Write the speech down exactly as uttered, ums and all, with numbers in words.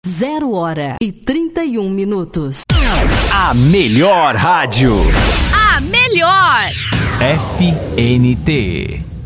Zero hora e trinta e um minutos. A melhor rádio. A melhor. F N T.